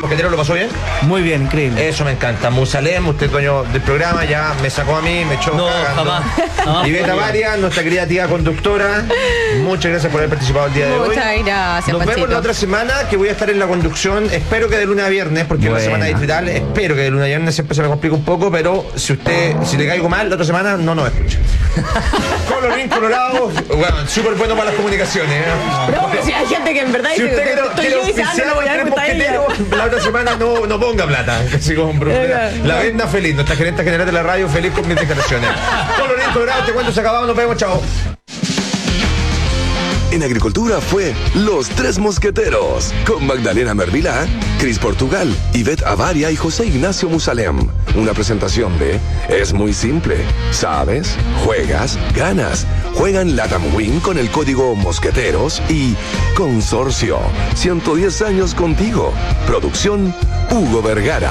mosqueteros, ¿lo pasó bien? Muy bien, increíble. Eso me encanta. Musalem, usted dueño del programa, ya me sacó a mí, me echó cagando. Jamás. Iveta Varia, nuestra querida tía conductora, muchas gracias por haber participado el día de hoy. Muchas gracias, Nos Panchito. vemos la otra semana, que voy a estar en la conducción, espero que de lunes a viernes, porque es la semana distrital, espero que de lunes a viernes siempre se me complica un poco, pero si le caigo mal, la otra semana no nos escucha. Colorín colorado, bueno, súper bueno para las comunicaciones, ¿eh? No, pero si hay gente que en verdad Si dice, usted estoy yo y dice, no lo voy a dar cuenta a ella. la otra semana no ponga plata, que sigo con problema. La venda feliz, nuestra gerente general de la radio, feliz con mis declaraciones. Colorín colorado, te cuento, se acabamos, nos vemos, chao. En Agricultura fue Los Tres Mosqueteros, con Magdalena Mervilá, Cris Portugal, Ivette Avaria y José Ignacio Musalem. Una presentación de Es muy simple. ¿Sabes? Juegas, ganas. Juegan Latam Win con el código Mosqueteros y Consorcio. 110 años contigo. Producción Hugo Vergara.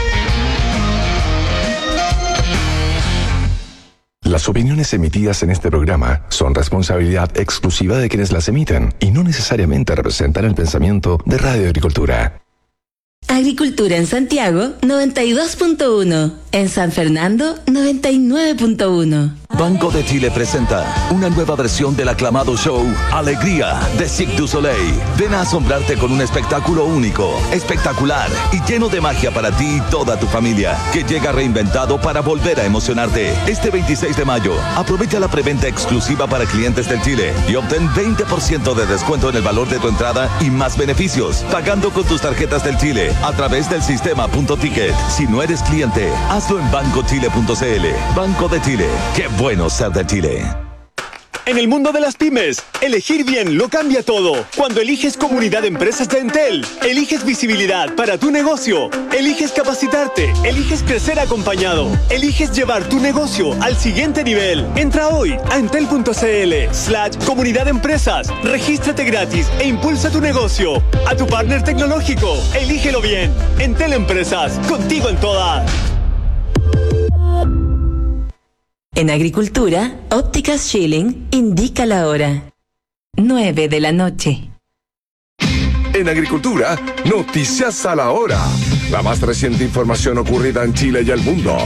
Las opiniones emitidas en este programa son responsabilidad exclusiva de quienes las emiten y no necesariamente representan el pensamiento de Radio Agricultura. Agricultura en Santiago, 92.1. En San Fernando, 99.1. Banco de Chile presenta una nueva versión del aclamado show Alegría de Cirque du Soleil. Ven a asombrarte con un espectáculo único, espectacular y lleno de magia para ti y toda tu familia, que llega reinventado para volver a emocionarte. Este 26 de mayo, aprovecha la preventa exclusiva para clientes del Chile y obtén 20% de descuento en el valor de tu entrada y más beneficios, pagando con tus tarjetas del Chile a través del sistema Punto Ticket. Si no eres cliente, hazlo en bancochile.cl. Banco de Chile. ¡Qué bueno ser de Chile! En el mundo de las pymes, elegir bien lo cambia todo. Cuando eliges Comunidad de Empresas de Entel, eliges visibilidad para tu negocio, eliges capacitarte, eliges crecer acompañado, eliges llevar tu negocio al siguiente nivel. Entra hoy a entel.cl/comunidad de empresas, regístrate gratis e impulsa tu negocio. A tu partner tecnológico, elígelo bien. Entel Empresas, contigo en todas. En Agricultura, Ópticas Schilling indica la hora. 9 de la noche. En Agricultura, noticias a la hora. La más reciente información ocurrida en Chile y el mundo.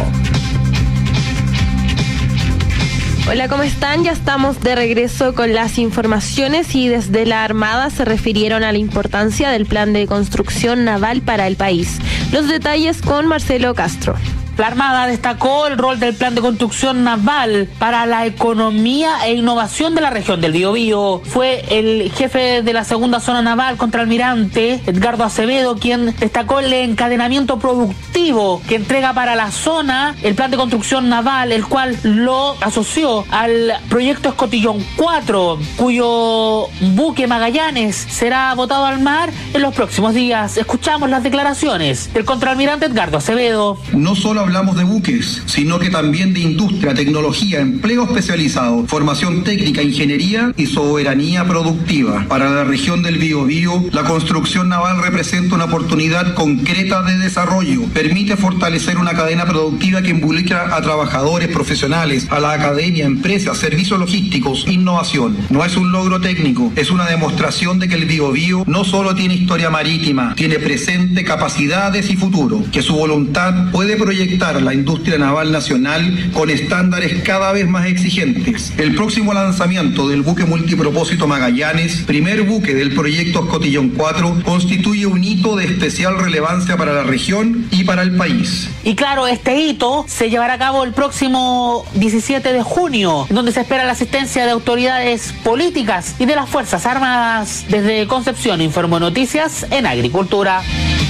Hola, ¿cómo están? Ya estamos de regreso con las informaciones y desde la Armada se refirieron a la importancia del plan de construcción naval para el país. Los detalles con Marcelo Castro. La Armada destacó el rol del plan de construcción naval para la economía e innovación de la región del Biobío. Fue el jefe de la segunda zona naval, contraalmirante Edgardo Acevedo, quien destacó el encadenamiento productivo que entrega para la zona el plan de construcción naval, el cual lo asoció al proyecto Escotillón 4, cuyo buque Magallanes será botado al mar en los próximos días. Escuchamos las declaraciones del contraalmirante Edgardo Acevedo. No solo hablamos de buques, sino que también de industria, tecnología, empleo especializado, formación técnica, ingeniería y soberanía productiva. Para la región del Biobío, la construcción naval representa una oportunidad concreta de desarrollo. Permite fortalecer una cadena productiva que involucra a trabajadores profesionales, a la academia, empresas, servicios logísticos, innovación. No es un logro técnico, es una demostración de que el Biobío no solo tiene historia marítima, tiene presente, capacidades y futuro, que su voluntad puede proyectar la industria naval nacional con estándares cada vez más exigentes. El próximo lanzamiento del buque multipropósito Magallanes, primer buque del proyecto Escotillón 4, constituye un hito de especial relevancia para la región y para el país. Y claro, este hito se llevará a cabo el próximo 17 de junio, donde se espera la asistencia de autoridades políticas y de las Fuerzas Armadas. Desde Concepción informó Noticias en Agricultura.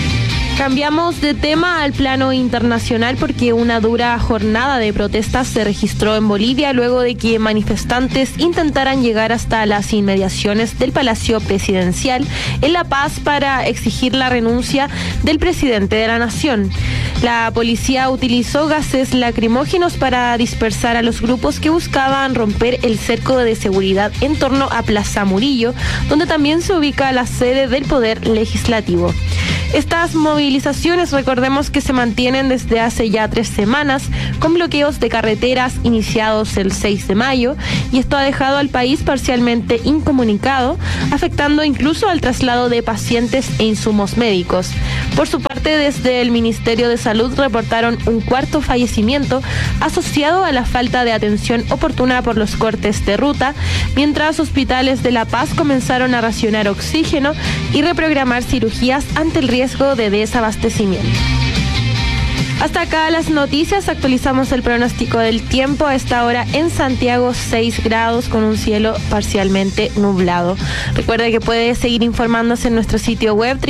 Cambiamos de tema al plano internacional porque una dura jornada de protestas se registró en Bolivia luego de que manifestantes intentaran llegar hasta las inmediaciones del Palacio Presidencial en La Paz para exigir la renuncia del presidente de la nación. La policía utilizó gases lacrimógenos para dispersar a los grupos que buscaban romper el cerco de seguridad en torno a Plaza Murillo, donde también se ubica la sede del Poder Legislativo. Estas movilizaciones, recordemos que se mantienen desde hace ya 3 semanas, con bloqueos de carreteras iniciados el 6 de mayo, y esto ha dejado al país parcialmente incomunicado, afectando incluso al traslado de pacientes e insumos médicos. Por su parte, desde el Ministerio de Salud reportaron un 4º fallecimiento asociado a la falta de atención oportuna por los cortes de ruta, mientras hospitales de La Paz comenzaron a racionar oxígeno y reprogramar cirugías ante el riesgo de desabastecimiento. Hasta acá las noticias. Actualizamos el pronóstico del tiempo. A esta hora en Santiago 6 grados con un cielo parcialmente nublado. Recuerde que puede seguir informándose en nuestro sitio web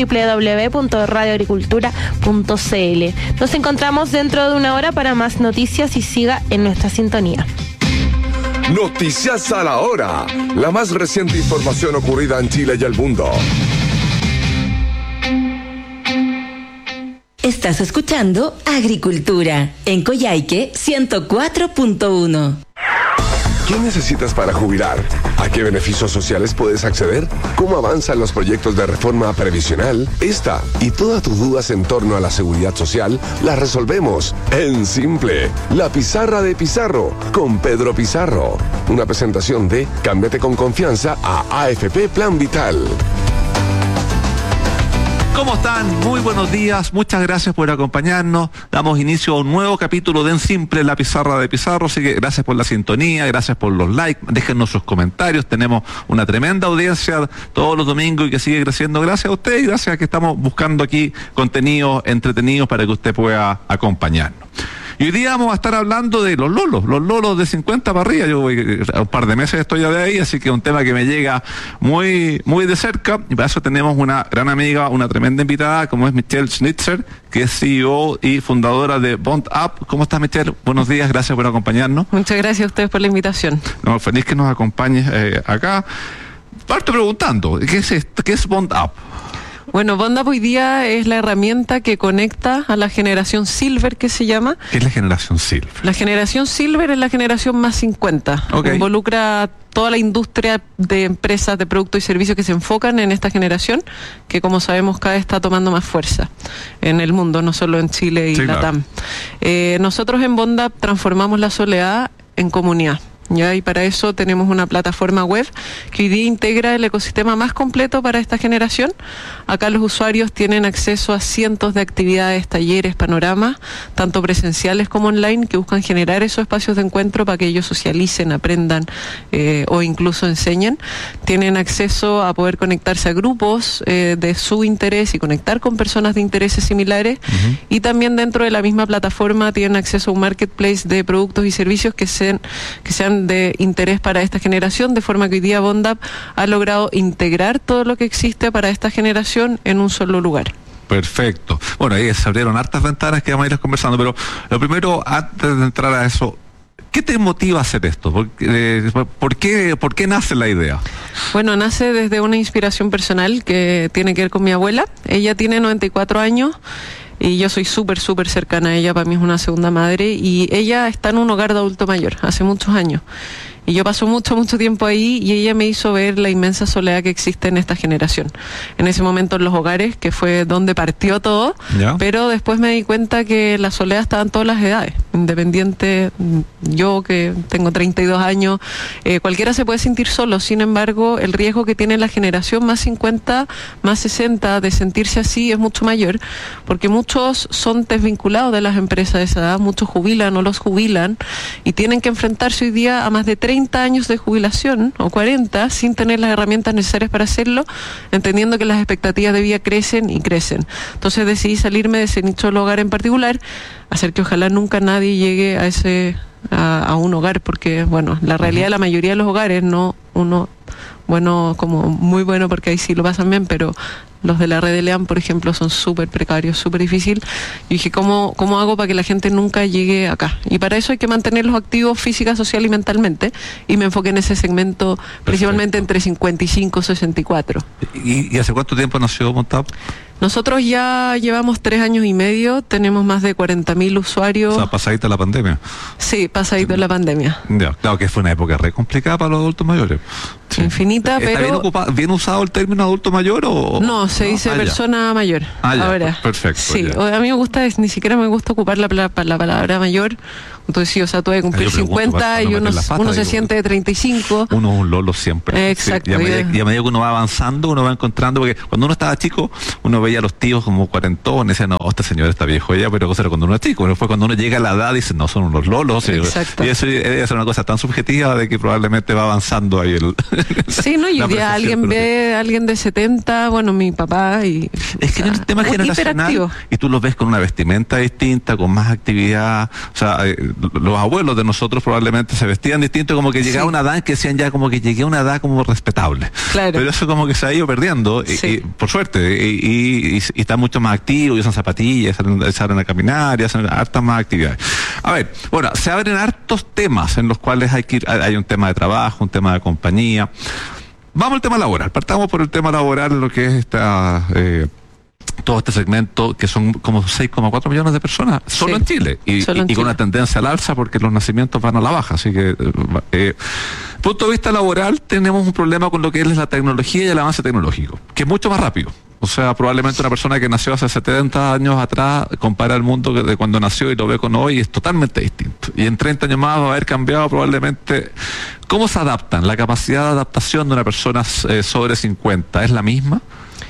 www.radioagricultura.cl. Nos encontramos dentro de una hora para más noticias y siga en nuestra sintonía. Noticias a la hora. La más reciente información ocurrida en Chile y el mundo. Estás escuchando Agricultura en Coyhaique 104.1. ¿Qué necesitas para jubilar? ¿A qué beneficios sociales puedes acceder? ¿Cómo avanzan los proyectos de reforma previsional? Esta y todas tus dudas en torno a la seguridad social las resolvemos en Simple. La pizarra de Pizarro con Pedro Pizarro. Una presentación de Cámbiate con confianza a AFP Plan Vital. ¿Cómo están? Muy buenos días, muchas gracias por acompañarnos. Damos inicio a un nuevo capítulo de En Simple, la pizarra de Pizarro, así que gracias por la sintonía, gracias por los likes, déjennos sus comentarios, tenemos una tremenda audiencia todos los domingos y que sigue creciendo. Gracias a usted y gracias a que estamos buscando aquí contenidos entretenidos para que usted pueda acompañarnos. Y hoy día vamos a estar hablando de los lolos de 50 para arriba. Yo un par de meses estoy ya de ahí, así que es un tema que me llega muy, muy de cerca. Y para eso tenemos una gran amiga, una tremenda invitada, como es Michelle Schnitzer, que es CEO y fundadora de Bond Up. ¿Cómo estás, Michelle? Buenos días, gracias por acompañarnos. Muchas gracias a ustedes por la invitación. No, feliz que nos acompañes acá. Parto preguntando, ¿qué es Bond Up? Bueno, Bond Up hoy día es la herramienta que conecta a la generación Silver, que se llama. ¿Qué es la generación Silver? La generación Silver es la generación más 50. Okay. Involucra toda la industria de empresas de productos y servicios que se enfocan en esta generación, que como sabemos cada vez está tomando más fuerza en el mundo, no solo en Chile y Latam. Claro. Nosotros en Bond Up transformamos la soledad en comunidad. ¿Ya? Y para eso tenemos una plataforma web que hoy día integra el ecosistema más completo para esta generación. Acá los usuarios tienen acceso a cientos de actividades, talleres, panoramas, tanto presenciales como online, que buscan generar esos espacios de encuentro para que ellos socialicen, aprendan o incluso enseñen. Tienen acceso a poder conectarse a grupos de su interés y conectar con personas de intereses similares. Y también dentro de la misma plataforma tienen acceso a un marketplace de productos y servicios que sean de interés para esta generación, de forma que hoy día Bond Up ha logrado integrar todo lo que existe para esta generación en un solo lugar. Perfecto. Bueno, ahí se abrieron hartas ventanas que vamos a ir conversando, pero lo primero, antes de entrar a eso, ¿qué te motiva a hacer esto? ¿Por qué nace la idea? Bueno, nace desde una inspiración personal que tiene que ver con mi abuela. Ella tiene 94 años. Y yo soy súper cercana a ella, para mí es una segunda madre, y ella está en un hogar de adulto mayor, hace muchos años. Y yo paso mucho tiempo ahí y ella me hizo ver la inmensa soledad que existe en esta generación. En ese momento en los hogares, que fue donde partió todo, pero después me di cuenta que la soledad estaba en todas las edades. Independiente, yo que tengo 32 años, cualquiera se puede sentir solo. Sin embargo, el riesgo que tiene la generación más 50, más 60 de sentirse así es mucho mayor, porque muchos son desvinculados de las empresas de esa edad, muchos jubilan o los jubilan y tienen que enfrentarse hoy día a más de 30 años de jubilación o 40 sin tener las herramientas necesarias para hacerlo, entendiendo que las expectativas de vida crecen y crecen. Entonces decidí salirme de ese nicho del hogar en particular, hacer que ojalá nunca nadie llegue a un hogar, porque bueno, la realidad de la mayoría de los hogares, no uno bueno como muy bueno porque ahí sí lo pasan bien, pero los de la red de Leam, por ejemplo, son súper precarios, súper difícil. Y dije, ¿cómo hago para que la gente nunca llegue acá? Y para eso hay que mantenerlos activos física, social y mentalmente. Y me enfoqué en ese segmento. Perfecto. Principalmente entre 55 y 64. ¿Y hace cuánto tiempo nació Bond Up? Nosotros ya llevamos 3 años y medio, tenemos más de 40.000 usuarios. O sea, pasadita la pandemia. Sí, pasadito la pandemia. Ya, claro que fue una época re complicada para los adultos mayores. Sí. Infinita, ¿Está pero... bien usado el término adulto mayor o...? No, se dice persona mayor. Ahora. Perfecto. Sí, ya. A mí me gusta, ni siquiera me gusta ocupar la palabra mayor. Entonces sí, o sea, tú debes cumplir 50 y uno se siente de 35. Uno es un lolo siempre. Exacto. Sí. Y a medida que uno va avanzando, uno va encontrando, porque cuando uno estaba chico, uno veía a los tíos como cuarentones, decía, no, este señor está viejo ya, pero eso era cuando uno es chico. Después cuando uno llega a la edad, dice, no, son unos lolos. Exacto. Y eso debe ser una cosa tan subjetiva de que probablemente va avanzando ahí el... Sí, ¿no? Y hoy día alguien ve a alguien de 70, bueno, mi papá y... Es que en el tema generacional, y tú los ves con una vestimenta distinta, con más actividad, o sea, los abuelos de nosotros probablemente se vestían distinto, como que llegaba una edad que decían ya como que llegué a una edad como respetable. Claro. Pero eso como que se ha ido perdiendo, y por suerte, y están mucho más activos, y usan zapatillas, salen a caminar, y hacen hartas más actividades. A ver, bueno, se abren hartos temas en los cuales hay un tema de trabajo, un tema de compañía. Vamos al tema laboral. Partamos por el tema laboral, lo que es todo este segmento, que son como 6,4 millones de personas solo en Chile, y con una tendencia al alza porque los nacimientos van a la baja. Así que, punto de vista laboral, tenemos un problema con lo que es la tecnología y el avance tecnológico, que es mucho más rápido. O sea, probablemente una persona que nació hace 70 años atrás compara el mundo de cuando nació y lo ve con hoy, es totalmente distinto. Y en 30 años más va a haber cambiado probablemente. ¿Cómo se adaptan? ¿La capacidad de adaptación de una persona sobre 50 es la misma?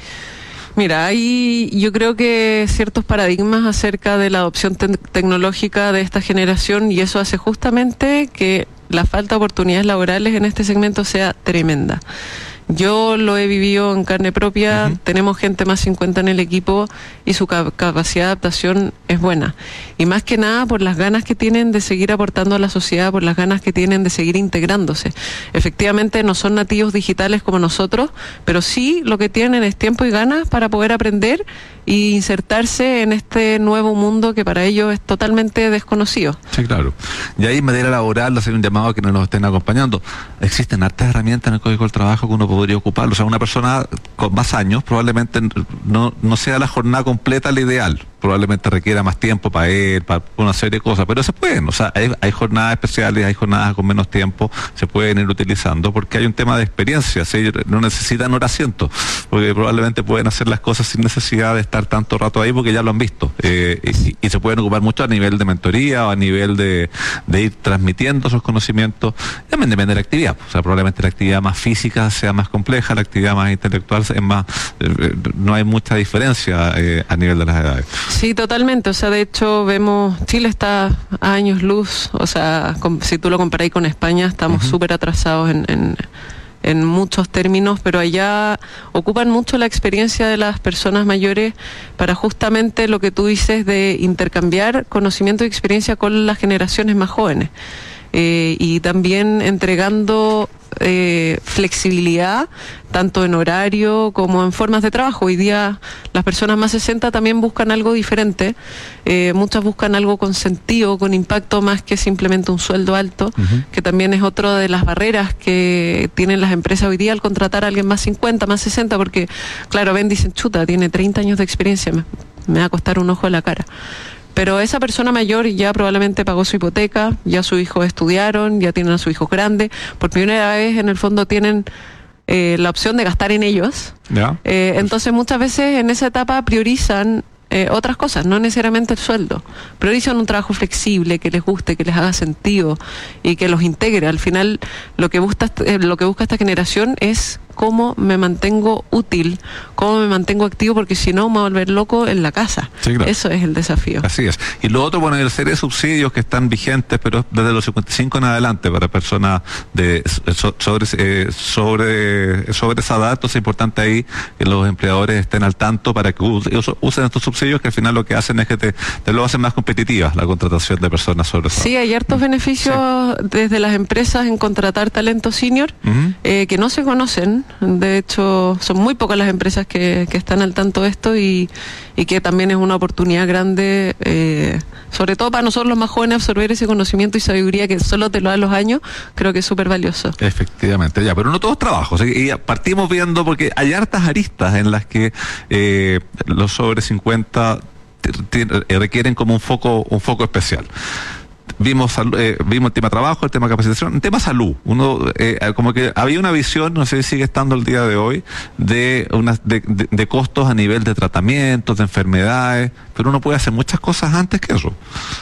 Mira, yo creo que ciertos paradigmas acerca de la adopción tecnológica de esta generación, y eso hace justamente que la falta de oportunidades laborales en este segmento sea tremenda. Yo lo he vivido en carne propia, tenemos gente más 50 en el equipo y su capacidad de adaptación es buena. Y más que nada por las ganas que tienen de seguir aportando a la sociedad, por las ganas que tienen de seguir integrándose. Efectivamente no son nativos digitales como nosotros, pero sí lo que tienen es tiempo y ganas para poder aprender y insertarse en este nuevo mundo que para ellos es totalmente desconocido. Sí, claro. Y ahí en materia laboral, hacer un llamado a que nos estén acompañando. Existen hartas herramientas en el Código del Trabajo que uno podría ocuparlo. O sea, una persona con más años probablemente no sea la jornada completa la ideal. Probablemente requiera más tiempo para él, para una serie de cosas, pero se pueden, o sea, hay jornadas especiales, hay jornadas con menos tiempo, se pueden ir utilizando, porque hay un tema de experiencia, ¿sí? No necesitan hora asiento, porque probablemente pueden hacer las cosas sin necesidad de estar tanto rato ahí, porque ya lo han visto, y se pueden ocupar mucho a nivel de mentoría o a nivel de ir transmitiendo esos conocimientos. También depende de la actividad, o sea, probablemente la actividad más física sea más compleja, la actividad más intelectual es más, no hay mucha diferencia a nivel de las edades. Sí, totalmente. O sea, de hecho, Chile está a años luz. O sea, si tú lo comparáis con España, estamos súper atrasados en muchos términos, pero allá ocupan mucho la experiencia de las personas mayores para justamente lo que tú dices de intercambiar conocimiento y experiencia con las generaciones más jóvenes. Y también entregando flexibilidad tanto en horario como en formas de trabajo. Hoy día las personas más 60 también buscan algo diferente, muchas buscan algo con sentido, con impacto, más que simplemente un sueldo alto, que también es otra de las barreras que tienen las empresas hoy día al contratar a alguien más 50, más 60, porque claro, dicen, chuta, tiene 30 años de experiencia, me va a costar un ojo de la cara. Pero esa persona mayor ya probablemente pagó su hipoteca, ya sus hijos estudiaron, ya tienen a sus hijos grandes, por primera vez en el fondo tienen la opción de gastar en ellos. Entonces muchas veces en esa etapa priorizan otras cosas, no necesariamente el sueldo. Priorizan un trabajo flexible, que les guste, que les haga sentido y que los integre. Al final lo que busca esta generación es cómo me mantengo útil, cómo me mantengo activo, porque si no me voy a volver loco en la casa. Sí, claro. Eso es el desafío. Así es. Y lo otro, bueno, hay una serie de subsidios que están vigentes, pero desde los 55 en adelante para personas sobre esa edad. Entonces es importante ahí que los empleadores estén al tanto para que usen estos subsidios, que al final lo que hacen es que te lo hacen más competitivas la contratación de personas sobre esa edad. Sí, hay hartos beneficios desde las empresas en contratar talento senior que no se conocen. De hecho, son muy pocas las empresas que están al tanto de esto y que también es una oportunidad grande, sobre todo para nosotros los más jóvenes, absorber ese conocimiento y sabiduría que solo te lo dan los años. Creo que es súper valioso. Efectivamente, ya, pero no todo es trabajo. O sea, y partimos viendo, porque hay hartas aristas en las que los sobre 50 requieren como un foco especial. Vimos el tema trabajo, el tema capacitación, el tema salud. Uno como que había una visión, no sé si sigue estando el día de hoy, de costos a nivel de tratamientos, de enfermedades, pero uno puede hacer muchas cosas antes que eso.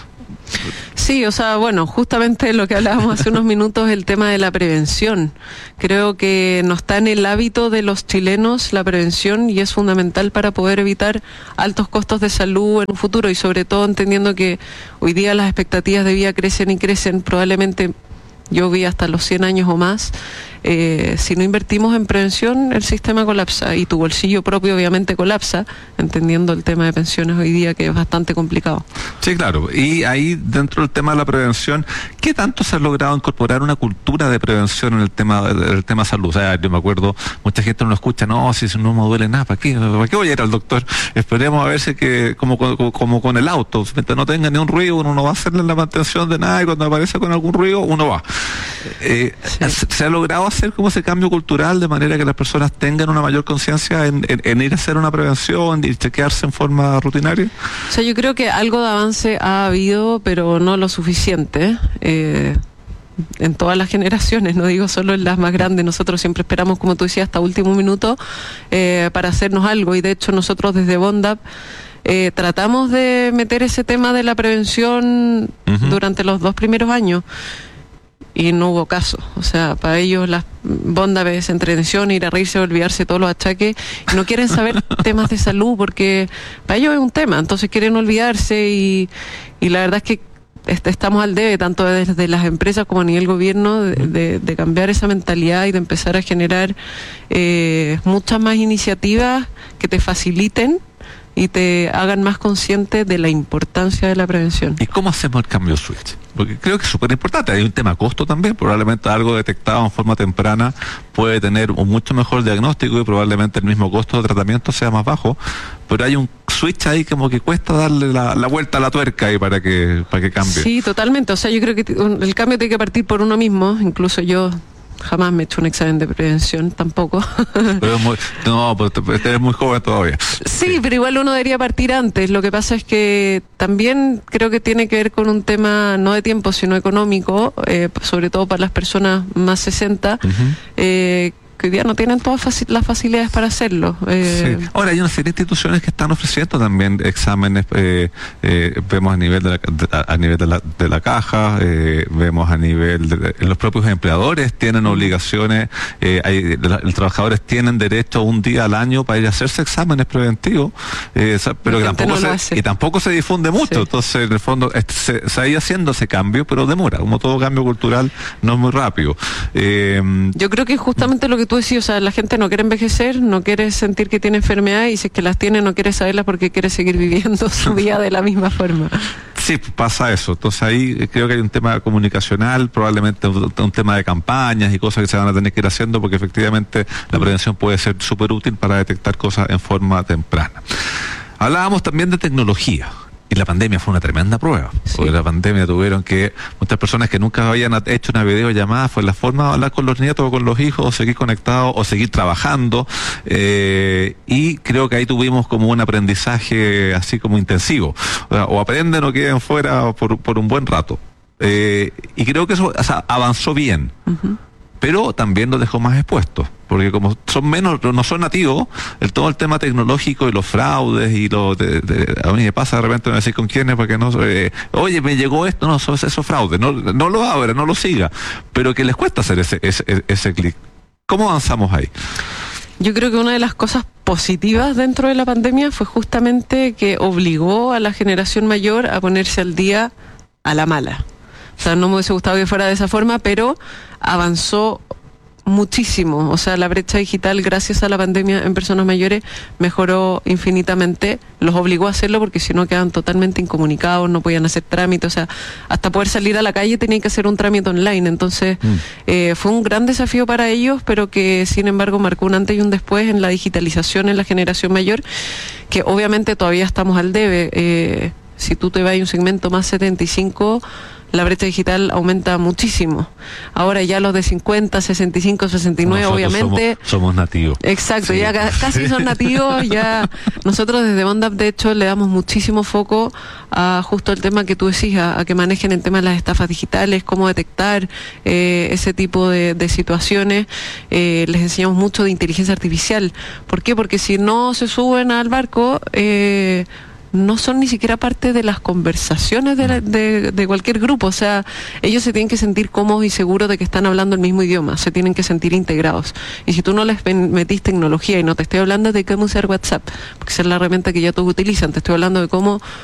Sí, o sea, bueno, justamente lo que hablábamos hace unos minutos, el tema de la prevención. Creo que no está en el hábito de los chilenos la prevención y es fundamental para poder evitar altos costos de salud en un futuro y sobre todo entendiendo que hoy día las expectativas de vida crecen y crecen, probablemente yo vi hasta los 100 años o más. Si no invertimos en prevención, el sistema colapsa y tu bolsillo propio obviamente colapsa, entendiendo el tema de pensiones hoy día que es bastante complicado. Sí, claro. Y ahí dentro del tema de la prevención, ¿qué tanto se ha logrado incorporar una cultura de prevención en el tema salud? O sea, yo me acuerdo, mucha gente no lo escucha, no, si no me duele nada, ¿para qué voy a ir al doctor? Esperemos a ver si que, como con el auto, mientras no tenga ni un ruido, uno no va a hacerle la mantención de nada y cuando aparece con algún ruido, uno va. Sí. ¿Se ha logrado hacer como ese cambio cultural de manera que las personas tengan una mayor conciencia en ir a hacer una prevención y chequearse en forma rutinaria? O sea, yo creo que algo de avance ha habido, pero no lo suficiente. En todas las generaciones, no digo solo en las más grandes. Nosotros siempre esperamos, como tú decías, hasta último minuto para hacernos algo y de hecho nosotros desde Bondap tratamos de meter ese tema de la prevención durante los 2 primeros años. Y no hubo caso, o sea, para ellos las Bondap es entretención, ir a reírse, olvidarse de todos los achaques, y no quieren saber temas de salud porque para ellos es un tema, entonces quieren olvidarse y la verdad es que estamos al debe, tanto desde las empresas como a nivel gobierno, de cambiar esa mentalidad y de empezar a generar muchas más iniciativas que te faciliten y te hagan más consciente de la importancia de la prevención. ¿Y cómo hacemos el cambio switch? Porque creo que es súper importante. Hay un tema costo también. Probablemente algo detectado en forma temprana puede tener un mucho mejor diagnóstico y probablemente el mismo costo de tratamiento sea más bajo. Pero hay un switch ahí como que cuesta darle la vuelta a la tuerca ahí para que cambie. Sí, totalmente. O sea, yo creo que el cambio tiene que partir por uno mismo. Incluso yo jamás me he hecho un examen de prevención, tampoco. Pero eres muy joven todavía. Sí, pero igual uno debería partir antes. Lo que pasa es que también creo que tiene que ver con un tema no de tiempo, sino económico, sobre todo para las personas más 60, que hoy día no tienen todas las facilidades para hacerlo. Sí. Ahora hay una serie de instituciones que están ofreciendo también exámenes, vemos a nivel de la caja, vemos a nivel de los propios empleadores tienen obligaciones, los trabajadores tienen derecho un día al año para ir a hacerse exámenes preventivos, pero que tampoco se difunde mucho. Sí. Entonces en el fondo se ha ido haciendo ese cambio, pero demora, como todo cambio cultural no es muy rápido. Yo creo que justamente lo que tú decías, o sea, la gente no quiere envejecer, no quiere sentir que tiene enfermedad y si es que las tiene no quiere saberlas porque quiere seguir viviendo su vida de la misma forma. Sí, pasa eso. Entonces ahí creo que hay un tema comunicacional, probablemente un tema de campañas y cosas que se van a tener que ir haciendo porque efectivamente la prevención puede ser súper útil para detectar cosas en forma temprana. Hablábamos también de tecnología. Y la pandemia fue una tremenda prueba, porque la pandemia tuvieron que, muchas personas que nunca habían hecho una videollamada, fue la forma de hablar con los nietos o con los hijos, o seguir conectados, o seguir trabajando, y creo que ahí tuvimos como un aprendizaje así como intensivo, o aprenden o queden fuera por un buen rato, y creo que eso, o sea, avanzó bien. Pero también los dejó más expuestos, porque como no son nativos, todo el tema tecnológico y los fraudes y a mí me pasa de repente me decir con quiénes porque no, oye, me llegó esto, no, eso es fraude, no lo abra, no lo siga, pero que les cuesta hacer ese clic. ¿Cómo avanzamos ahí? Yo creo que una de las cosas positivas dentro de la pandemia fue justamente que obligó a la generación mayor a ponerse al día a la mala. O sea, no me hubiese gustado que fuera de esa forma, pero avanzó muchísimo. O sea, la brecha digital, gracias a la pandemia en personas mayores, mejoró infinitamente. Los obligó a hacerlo porque si no quedaban totalmente incomunicados, no podían hacer trámites. O sea, hasta poder salir a la calle tenían que hacer un trámite online. Entonces, fue un gran desafío para ellos, pero que sin embargo marcó un antes y un después en la digitalización en la generación mayor, que obviamente todavía estamos al debe. Si tú te vas a un segmento más 75, la brecha digital aumenta muchísimo. Ahora ya los de 50, 65, 69, nosotros obviamente... Somos nativos. Exacto, sí. Ya casi son nativos. Ya nosotros desde Bondap, de hecho, le damos muchísimo foco a justo el tema que tú decís, a que manejen el tema de las estafas digitales, cómo detectar ese tipo de situaciones. Les enseñamos mucho de inteligencia artificial. ¿Por qué? Porque si no se suben al barco... no son ni siquiera parte de las conversaciones de cualquier grupo. O sea, ellos se tienen que sentir cómodos y seguros de que están hablando el mismo idioma, se tienen que sentir integrados. Y si tú no les metís tecnología, y no te estoy hablando de cómo usar WhatsApp, porque esa es la herramienta que ya todos utilizan, te estoy hablando de cómo